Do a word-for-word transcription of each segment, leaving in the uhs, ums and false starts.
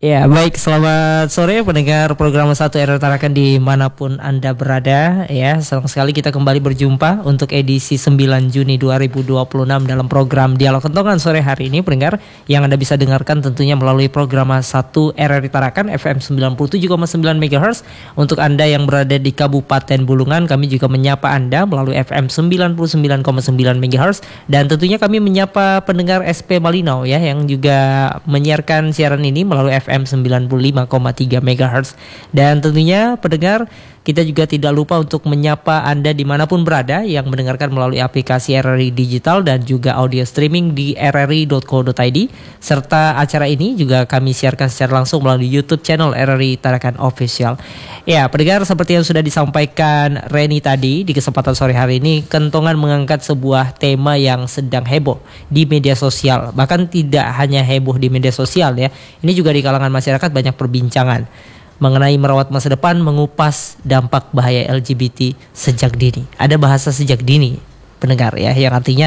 Ya, baik, selamat sore pendengar program satu R R Tarakan dimanapun Anda berada. Ya, senang sekali kita kembali berjumpa untuk edisi sembilan Juni dua ribu dua puluh enam dalam program Dialog Kentongan sore hari ini, pendengar, yang Anda bisa dengarkan tentunya melalui program satu R R Tarakan F M sembilan puluh tujuh koma sembilan megahertz. Untuk Anda yang berada di Kabupaten Bulungan, kami juga menyapa Anda melalui F M sembilan puluh sembilan koma sembilan megahertz, dan tentunya kami menyapa pendengar S P Malinau ya, yang juga menyiarkan siaran ini melalui F M sembilan puluh lima koma tiga megahertz. Dan tentunya pendengar, kita juga tidak lupa untuk menyapa Anda dimanapun berada yang mendengarkan melalui aplikasi R R I Digital dan juga audio streaming di r r i dot co dot i d. Serta acara ini juga kami siarkan secara langsung melalui YouTube channel R R I Tarakan Official. Ya, pendengar, seperti yang sudah disampaikan Reni tadi, di kesempatan sore hari ini Kentongan mengangkat sebuah tema yang sedang heboh di media sosial. Bahkan tidak hanya heboh di media sosial ya, ini juga di kalangan masyarakat banyak perbincangan mengenai merawat masa depan, mengupas dampak bahaya L G B T sejak dini. Ada bahasa sejak dini, pendengar ya, yang artinya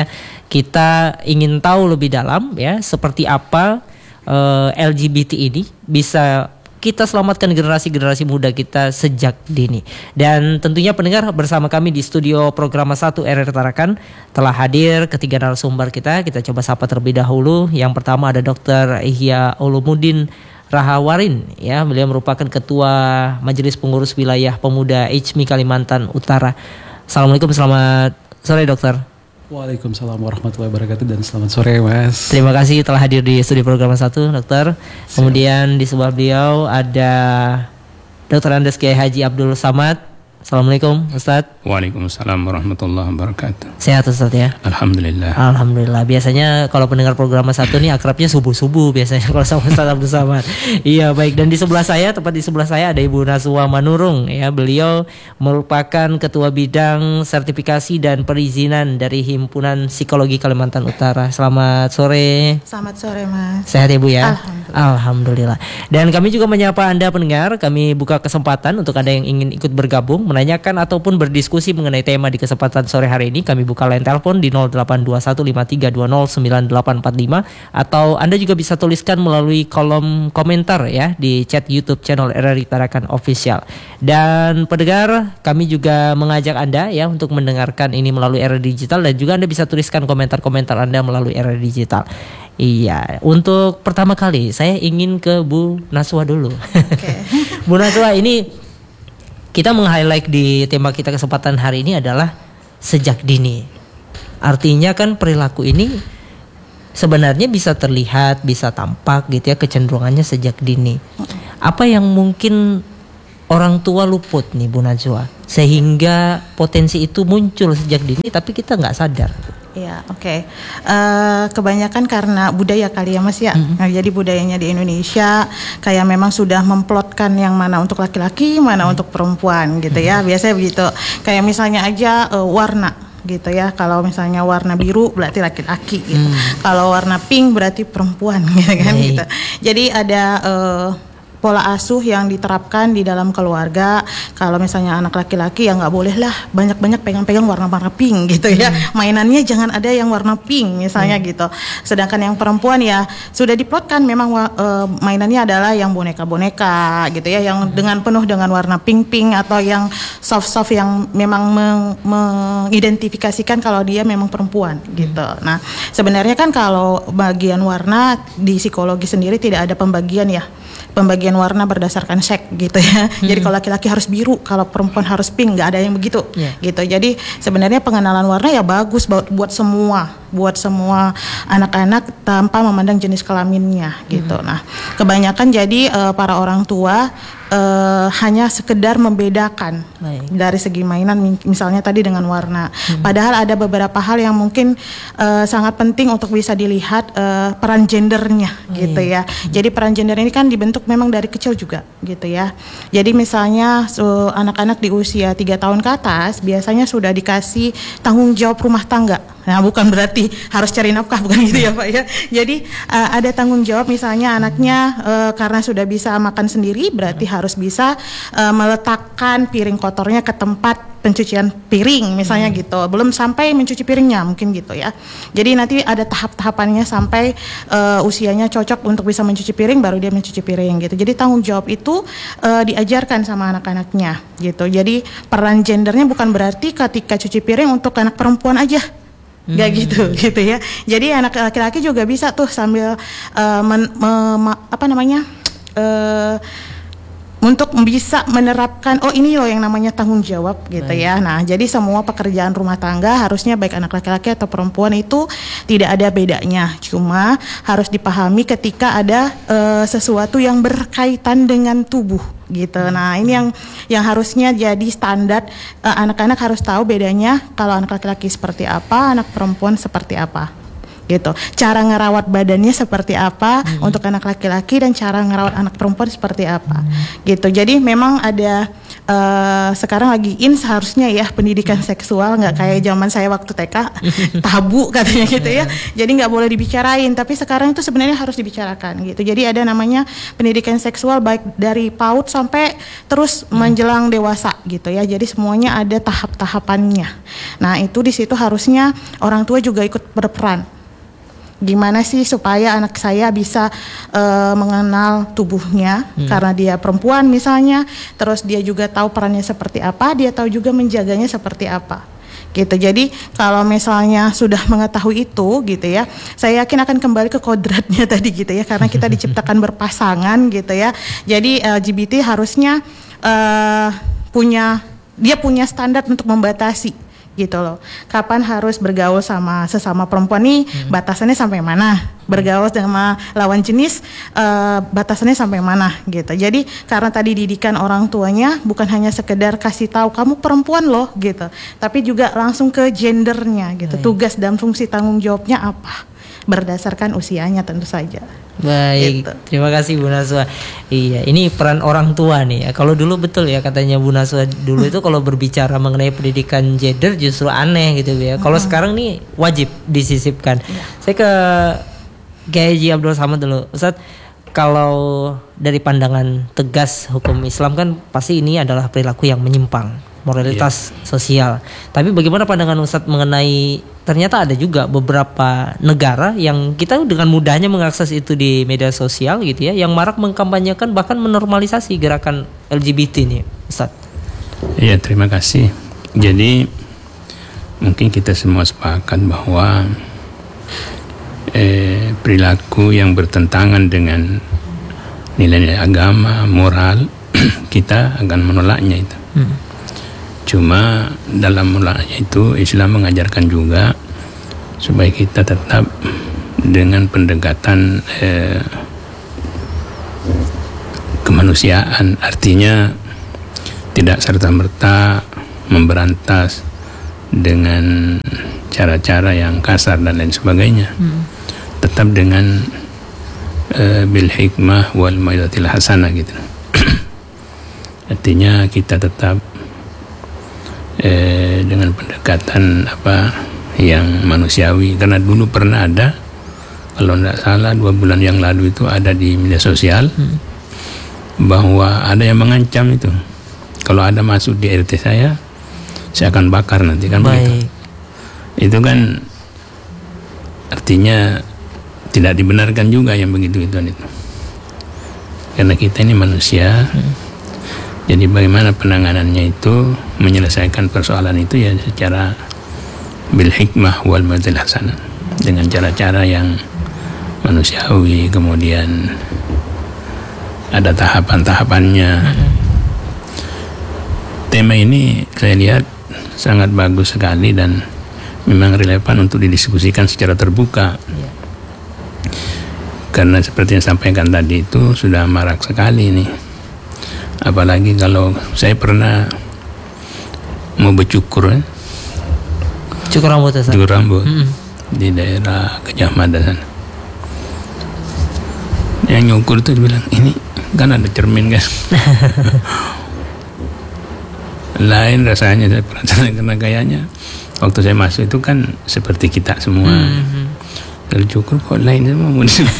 kita ingin tahu lebih dalam ya, seperti apa uh, L G B T ini bisa kita selamatkan generasi-generasi muda kita sejak dini. Dan tentunya pendengar, bersama kami di studio program satu R R Tarakan telah hadir ketiga narasumber kita. Kita coba sapa terlebih dahulu. Yang pertama ada Dokter Ihya Ulumuddin Rahawarin ya, beliau merupakan Ketua Majelis Pengurus Wilayah Pemuda I C M I Kalimantan Utara. Assalamualaikum, selamat sore dokter. Waalaikumsalam warahmatullahi wabarakatuh, dan selamat sore Mas. Terima kasih telah hadir di studio program satu dokter. Siap. Kemudian di sebelah beliau ada Dokter Andes Kiai Haji Abdul Samad. Assalamualaikum Ustadz. Waalaikumsalam warahmatullahi wabarakatuh. Sehat Ustadz ya? Alhamdulillah. Alhamdulillah. Biasanya kalau pendengar program satu nih akrabnya subuh-subuh biasanya kalau sama Ustadz Abdul Samad. Iya, baik. Dan di sebelah saya, tepat di sebelah saya ada Ibu Naswa Manurung ya. Beliau merupakan Ketua Bidang Sertifikasi dan Perizinan dari Himpunan Psikologi Kalimantan Utara. Selamat sore. Selamat sore Mas. Sehat ya Bu ya? Alhamdulillah. Alhamdulillah. Dan kami juga menyapa Anda pendengar. Kami buka kesempatan untuk Anda yang ingin ikut bergabung, menanyakan ataupun berdiskusi mengenai tema di kesempatan sore hari ini. Kami buka line telepon di nol delapan dua satu lima tiga dua nol sembilan delapan empat lima, atau Anda juga bisa tuliskan melalui kolom komentar ya di chat YouTube channel R R I Tarakan Official. Dan pendengar, kami juga mengajak Anda ya untuk mendengarkan ini melalui R R I Digital, dan juga Anda bisa tuliskan komentar-komentar Anda melalui R R I Digital. Iya, untuk pertama kali saya ingin ke Bu Naswa dulu. Okay. Bu Naswa, ini kita meng-highlight di tema kita kesempatan hari ini adalah sejak dini. Artinya kan perilaku ini sebenarnya bisa terlihat, bisa tampak gitu ya, kecenderungannya sejak dini. Apa yang mungkin orang tua luput nih Bu Najwa, sehingga potensi itu muncul sejak dini tapi kita nggak sadar? Ya, oke. Okay. Uh, kebanyakan karena budaya kali ya Mas ya. Mm-hmm. Nah, jadi budayanya di Indonesia kayak memang sudah memplotkan yang mana untuk laki-laki, mana mm-hmm. untuk perempuan gitu ya. Mm-hmm. Biasanya begitu. Kayak misalnya aja uh, warna gitu ya. Kalau misalnya warna biru berarti laki-laki gitu. Mm. Kalau warna pink berarti perempuan gitu kan. Hey. Gitu. Jadi ada uh, pola asuh yang diterapkan di dalam keluarga. Kalau misalnya anak laki-laki ya nggak boleh lah banyak-banyak pegang-pegang warna-warna pink gitu ya. Hmm. Mainannya jangan ada yang warna pink misalnya hmm. gitu. Sedangkan yang perempuan ya sudah diplotkan memang uh, mainannya adalah yang boneka-boneka gitu ya, yang hmm. dengan penuh dengan warna pink-pink atau yang soft-soft yang memang meng- mengidentifikasikan kalau dia memang perempuan gitu. Nah, sebenarnya kan kalau bagian warna di psikologi sendiri tidak ada pembagian ya. Pembagian warna berdasarkan seks gitu ya. Hmm. Jadi kalau laki-laki harus biru, kalau perempuan harus pink, nggak ada yang begitu. Yeah. Gitu. Jadi sebenarnya pengenalan warna ya bagus buat, buat semua, buat semua anak-anak tanpa memandang jenis kelaminnya gitu. Hmm. Nah, kebanyakan jadi uh, para orang tua uh, hanya sekedar membedakan Baik. dari segi mainan, misalnya tadi dengan warna. Hmm. Padahal ada beberapa hal yang mungkin uh, sangat penting untuk bisa dilihat uh, peran gendernya Baik. gitu ya. Hmm. Jadi peran gender ini kan dibentuk memang dari kecil juga gitu ya. Jadi misalnya so, anak-anak di usia tiga tahun ke atas biasanya sudah dikasih tanggung jawab rumah tangga Nah, bukan berarti harus cari nafkah, bukan gitu ya Pak ya. Jadi uh, ada tanggung jawab, misalnya anaknya uh, karena sudah bisa makan sendiri, berarti harus bisa uh, meletakkan piring kotornya ke tempat pencucian piring misalnya hmm. gitu. Belum sampai mencuci piringnya mungkin gitu ya. Jadi nanti ada tahap-tahapannya sampai uh, usianya cocok untuk bisa mencuci piring, baru dia mencuci piring gitu. Jadi tanggung jawab itu uh, diajarkan sama anak-anaknya gitu. Jadi peran gendernya bukan berarti ketika cuci piring untuk anak perempuan aja. Gak hmm. gitu gitu ya. Jadi anak laki-laki juga bisa tuh sambil uh, men, me, ma, apa namanya uh, untuk bisa menerapkan, oh ini loh yang namanya tanggung jawab gitu baik. Ya. Nah, jadi semua pekerjaan rumah tangga harusnya baik anak laki-laki atau perempuan itu tidak ada bedanya. Cuma harus dipahami ketika ada uh, sesuatu yang berkaitan dengan tubuh gitu. Nah, ini yang yang harusnya jadi standar, uh, anak-anak harus tahu bedanya kalau anak laki-laki seperti apa, anak perempuan seperti apa. Gitu. Cara ngerawat badannya seperti apa hmm. untuk anak laki-laki dan cara ngerawat anak perempuan seperti apa. Hmm. Gitu. Jadi memang ada uh, sekarang lagi in seharusnya ya pendidikan seksual, nggak kayak zaman saya waktu T K tabu katanya gitu ya. Jadi nggak boleh dibicarain, tapi sekarang itu sebenarnya harus dibicarakan gitu. Jadi ada namanya pendidikan seksual baik dari PAUD sampai terus menjelang dewasa gitu ya. Jadi semuanya ada tahap-tahapannya. Nah, itu di situ harusnya orang tua juga ikut berperan. Gimana sih supaya anak saya bisa uh, mengenal tubuhnya hmm. karena dia perempuan misalnya, terus dia juga tahu perannya seperti apa, dia tahu juga menjaganya seperti apa gitu. Jadi kalau misalnya sudah mengetahui itu gitu ya, saya yakin akan kembali ke kodratnya tadi gitu ya, karena kita diciptakan berpasangan gitu ya. Jadi L G B T harusnya uh, punya dia punya standar untuk membatasi gitu loh. Kapan harus bergaul sama sesama perempuan nih, hmm. batasannya sampai mana? Bergaul sama lawan jenis uh, batasannya sampai mana gitu. Jadi karena tadi didikan orang tuanya bukan hanya sekedar kasih tahu kamu perempuan loh gitu, tapi juga langsung ke gendernya gitu. Baik. Tugas dan fungsi tanggung jawabnya apa? Berdasarkan usianya tentu saja. Baik, gitu. Terima kasih Bu Naswa. Iya, ini peran orang tua nih. Kalau dulu betul ya katanya Bu Naswa, dulu itu kalau berbicara mengenai pendidikan gender justru aneh gitu ya. Kalau hmm. sekarang nih wajib disisipkan. Ya. Saya ke Kiai Haji Abdul Samad dulu. Ustaz, kalau dari pandangan tegas hukum Islam kan pasti ini adalah perilaku yang menyimpang, moralitas ya. Sosial. Tapi bagaimana pandangan Ustaz mengenai ternyata ada juga beberapa negara yang kita dengan mudahnya mengakses itu di media sosial gitu ya, yang marak mengkampanyekan bahkan menormalisasi gerakan L G B T nih, Ustaz. Iya, terima kasih. Jadi mungkin kita semua sepakat bahwa eh, perilaku yang bertentangan dengan nilai-nilai agama, moral, kita akan menolaknya itu. Hmm. Cuma dalam menolaknya itu Islam mengajarkan juga supaya kita tetap dengan pendekatan eh, kemanusiaan, artinya tidak serta-merta memberantas dengan cara-cara yang kasar dan lain sebagainya. Hmm. Tetap dengan eh, bil hikmah wal mau'izatil hasanah gitu. Artinya kita tetap Eh, dengan pendekatan apa yang manusiawi, karena dulu pernah ada, kalau tidak salah dua bulan yang lalu itu ada di media sosial hmm. bahwa ada yang mengancam itu, kalau ada masuk di R T saya saya akan bakar nanti kan. Baik. Begitu. Itu kan artinya tidak dibenarkan juga yang begitu-gituan itu, karena kita ini manusia. hmm. Jadi bagaimana penanganannya itu, menyelesaikan persoalan itu ya secara bil hikmah wal mau'izatil hasanah, dengan cara-cara yang manusiawi, kemudian ada tahapan-tahapannya. Tema ini saya lihat sangat bagus sekali dan memang relevan untuk didiskusikan secara terbuka. Karena seperti yang sampaikan tadi itu sudah marak sekali ini. Apalagi kalau saya pernah mau bercukur eh? cukur rambut ya, cukur rambut mm-hmm. di daerah Gajah Mada sana. Yang nyukur itu bilang, ini kan ada cermin kan. Lain rasanya saya perhatikan, karena kayaknya waktu saya masuk itu kan seperti kita semua. Mm-hmm. Kalau cukur kok lain semua.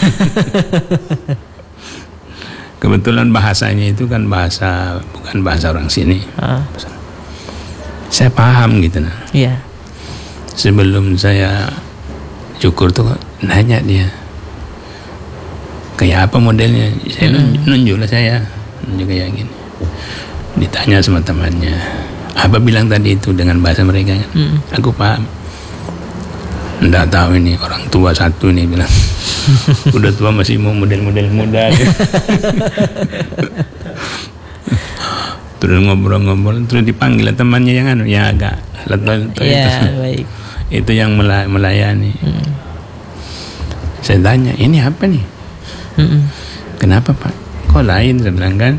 Kebetulan bahasanya itu kan bahasa bukan bahasa orang sini. Uh. Saya paham gitu nah. Yeah. Sebelum saya cukur tuh nanya dia kayak apa modelnya. Saya mm. nunjuk lah saya nunjuk kayak gini. Ditanya sama temannya, apa bilang tadi itu dengan bahasa mereka kan? Mm. Aku paham. Nggak tahu ini orang tua satu nih bilang. Udah tua masih mau model-model muda. Terus ngobrol-ngobrol, terus dipanggil temannya yang anu, yang agak letot yeah, itu. Baik. Itu yang melayani. Mm. Saya tanya, ini apa nih? Mm-mm. Kenapa Pak? Kok lain? Saya bilang kan.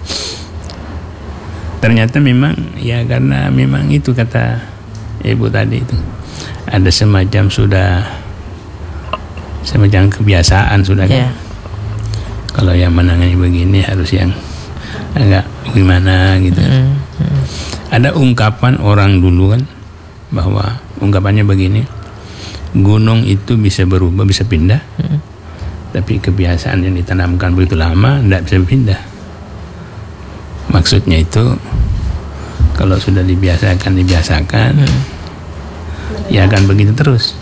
Ternyata memang ya karena memang itu kata ibu tadi itu ada semacam sudah semacam kebiasaan sudah kan. Yeah. Kalau yang menangani begini harus yang agak gimana gitu. Mm-hmm. Ada ungkapan orang dulu kan bahwa ungkapannya begini, gunung itu bisa berubah, bisa pindah, mm-hmm. tapi kebiasaan yang ditanamkan begitu lama tidak bisa pindah. Maksudnya itu kalau sudah dibiasakan dibiasakan hmm. ya akan begitu terus.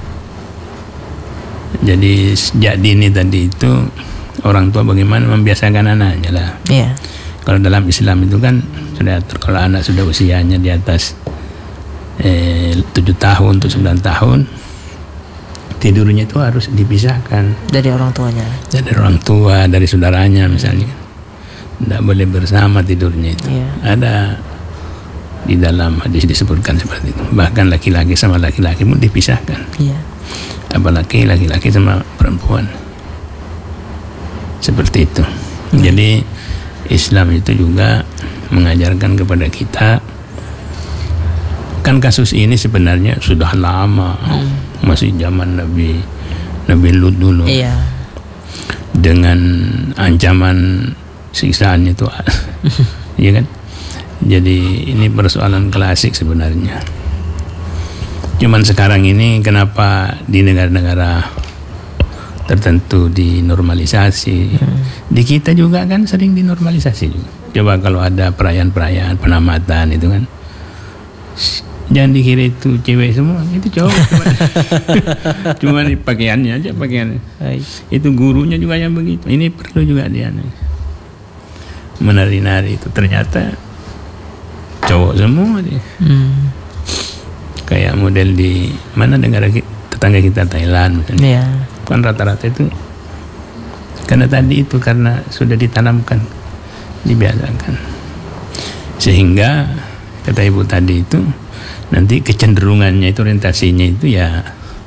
Jadi sejak dini tadi itu orang tua bagaimana membiasakan anaknya lah. Yeah. Kalau dalam Islam itu kan sudah kalau anak sudah usianya di atas eh, tujuh tahun atau sembilan tahun tidurnya itu harus dipisahkan dari orang tuanya. Dari orang tua, dari saudaranya misalnya. Tidak boleh bersama tidurnya itu. Yeah. Ada di dalam hadis disebutkan seperti itu. Bahkan laki-laki sama laki-laki pun dipisahkan. Yeah. Apalagi laki-laki sama perempuan. Seperti itu. Yeah. Jadi Islam itu juga mengajarkan kepada kita. Kan kasus ini sebenarnya sudah lama. Mm. Masih zaman Nabi Nabi Lut dulu. Yeah. Dengan ancaman siksaan itu ya kan. Jadi ini persoalan klasik sebenarnya. Cuman sekarang ini kenapa di negara-negara tertentu dinormalisasi, hmm. di kita juga kan sering dinormalisasi juga. Coba kalau ada perayaan-perayaan penamatan itu kan, jangan dikira itu cewek semua, itu cowok. Cuma di pakaiannya aja pakaiannya. Itu gurunya juga yang begitu. Ini perlu juga dia menari-nari itu ternyata cowok semua dia. Hmm. Kayak model di mana negara tetangga kita Thailand misalnya. Yeah. Kan rata-rata itu karena tadi itu karena sudah ditanamkan, dibiasakan. Sehingga kata ibu tadi itu nanti kecenderungannya itu orientasinya itu ya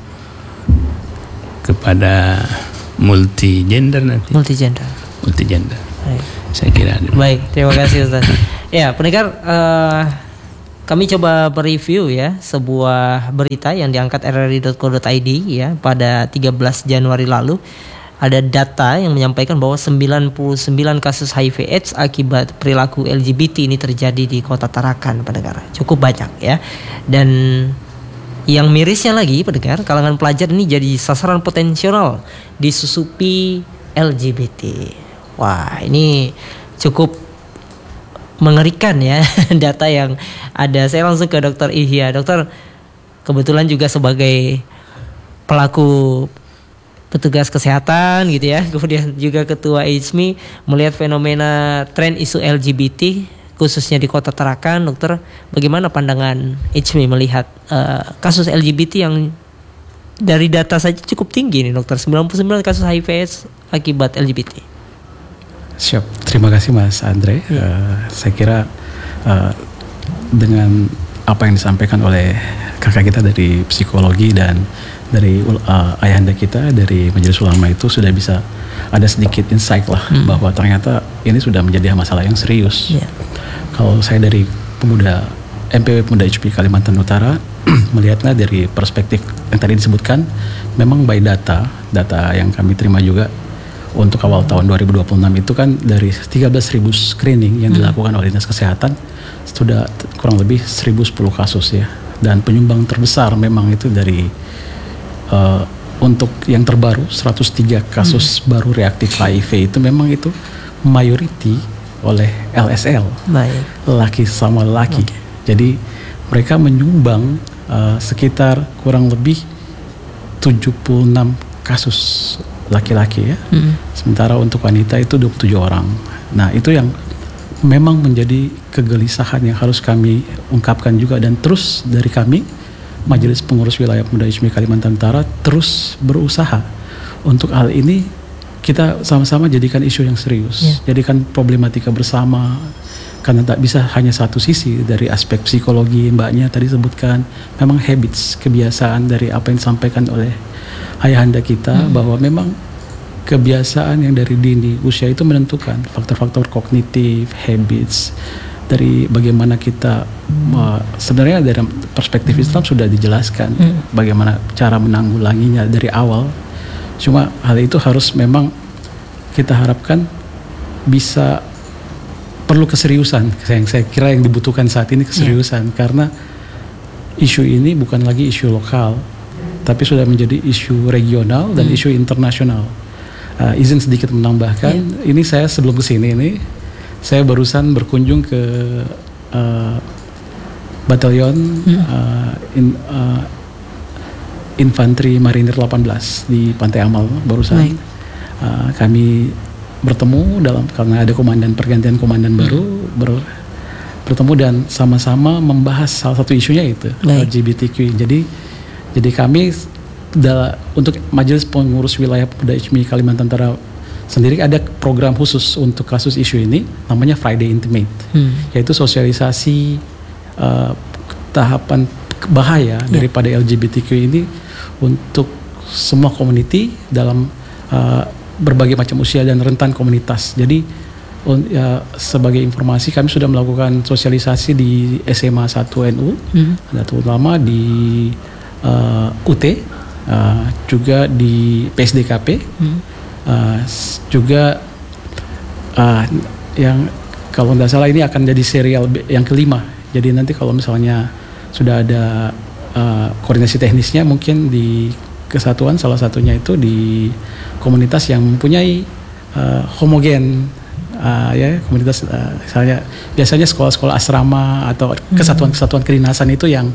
kepada multi gender nanti. Multi gender. Multi gender. Baik. Saya kira. Baik, terima kasih Ustaz. Ya, pendengar, uh, kami coba mereview ya sebuah berita yang diangkat r r i dot co dot i d ya pada tiga belas Januari lalu. Ada data yang menyampaikan bahwa sembilan puluh sembilan kasus H I V AIDS akibat perilaku L G B T ini terjadi di Kota Tarakan, pendengar. Cukup banyak ya. Dan yang mirisnya lagi, pendengar, kalangan pelajar ini jadi sasaran potensial disusupi L G B T. Wah, ini cukup mengerikan ya data yang ada. Saya langsung ke Dokter Ihya. Dokter, kebetulan juga sebagai pelaku petugas kesehatan gitu ya, kemudian juga ketua I H M I, melihat fenomena tren isu L G B T khususnya di Kota Tarakan, dokter, bagaimana pandangan I H M I melihat uh, kasus L G B T yang dari data saja cukup tinggi nih dokter, sembilan puluh sembilan kasus H I V AIDS akibat L G B T. Siap, terima kasih Mas Andre. Ya. Uh, saya kira uh, dengan apa yang disampaikan oleh kakak kita dari psikologi dan dari uh, ayahanda kita dari Majelis Ulama itu sudah bisa ada sedikit insight lah hmm. bahwa ternyata ini sudah menjadi masalah yang serius. Ya. Kalau saya dari pemuda M P W Pemuda H P Kalimantan Utara melihatnya dari perspektif yang tadi disebutkan, memang by data, data yang kami terima juga untuk awal tahun dua ribu dua puluh enam itu kan dari tiga belas ribu screening yang dilakukan oleh Dinas Kesehatan sudah kurang lebih seribu sepuluh kasus ya dan penyumbang terbesar memang itu dari uh, untuk yang terbaru seratus tiga kasus hmm. baru reaktif H I V itu memang itu mayoriti oleh L S L, baik, laki sama laki. Okay. Jadi mereka menyumbang uh, sekitar kurang lebih tujuh puluh enam kasus laki-laki ya. Hmm. Sementara untuk wanita itu dua puluh tujuh orang. Nah, itu yang memang menjadi kegelisahan yang harus kami ungkapkan juga, dan terus dari kami Majelis Pengurus Wilayah Pemuda I S M I Kalimantan Utara terus berusaha untuk hal ini kita sama-sama jadikan isu yang serius, yeah. jadikan problematika bersama, karena tak bisa hanya satu sisi dari aspek psikologi mbaknya tadi sebutkan, memang habits, kebiasaan dari apa yang disampaikan oleh ayahanda kita, hmm. bahwa memang kebiasaan yang dari dini usia itu menentukan faktor-faktor kognitif, habits, dari bagaimana kita hmm. uh, sebenarnya dari perspektif hmm. Islam sudah dijelaskan hmm. bagaimana cara menanggulanginya dari awal. Cuma hal itu harus memang kita harapkan bisa perlu keseriusan. Yang saya kira yang dibutuhkan saat ini keseriusan, yeah. karena isu ini bukan lagi isu lokal, tapi sudah menjadi isu regional dan hmm. isu internasional. Uh, izin sedikit menambahkan, yeah. ini saya sebelum kesini ini, saya barusan berkunjung ke uh, batalion hmm. uh, in, uh, Infanteri Marinir delapan belas di Pantai Amal barusan. Uh, kami bertemu dalam karena ada komandan pergantian komandan hmm. baru ber, bertemu dan sama-sama membahas salah satu isunya itu L G B T Q. Jadi jadi kami Da, untuk Majelis Pengurus Wilayah Pemuda I S M I Kalimantan Utara sendiri ada program khusus untuk kasus isu ini, namanya Friday Intimate, hmm. yaitu sosialisasi uh, tahapan bahaya yeah. daripada L G B T Q ini untuk semua community dalam uh, berbagai macam usia dan rentan komunitas. Jadi un, ya, sebagai informasi kami sudah melakukan sosialisasi di S M A satu N U, hmm. ada terutama di uh, U T. Uh, juga di P S D K P, hmm. uh, juga uh, yang kalau tidak salah ini akan jadi serial yang kelima. Jadi nanti kalau misalnya sudah ada uh, koordinasi teknisnya, mungkin di kesatuan salah satunya itu di komunitas yang mempunyai uh, homogen, uh, ya komunitas uh, misalnya biasanya sekolah-sekolah asrama atau kesatuan-kesatuan kedinasan itu yang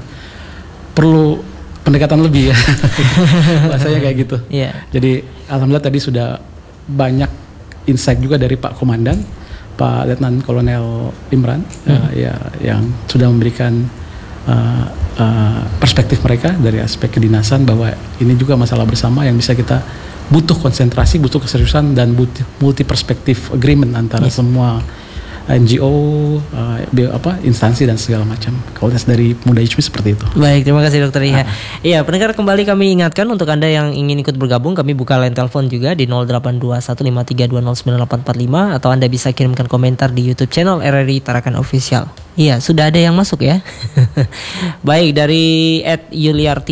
perlu pendekatan lebih ya, bahasanya kayak gitu. Yeah. Jadi alhamdulillah tadi sudah banyak insight juga dari Pak Komandan, Pak Letnan Kolonel Imran, hmm. uh, ya yang sudah memberikan uh, uh, perspektif mereka dari aspek kedinasan bahwa ini juga masalah bersama yang bisa kita butuh konsentrasi, butuh keseriusan dan butuh multi perspektif agreement antara yes. semua N G O, uh, apa instansi dan segala macam. Kualitas dari Pemuda I S M I seperti itu. Baik, terima kasih Dokter Iha. Iya, pendengar kembali kami ingatkan untuk Anda yang ingin ikut bergabung, kami buka line telepon juga di nol delapan dua satu lima tiga dua nol sembilan delapan empat lima atau Anda bisa kirimkan komentar di YouTube channel R R I Tarakan Official. Iya, sudah ada yang masuk ya. Baik, dari et yuliarti